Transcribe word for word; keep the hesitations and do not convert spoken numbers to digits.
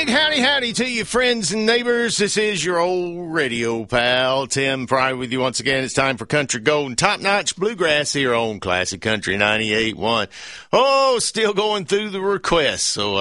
Howdy, howdy to you, friends and neighbors. This is your old radio pal, Tim Fry, with you once again. It's time for Country Gold and top-notch bluegrass here on Classic Country ninety-eight point one. Oh, still going through the requests, so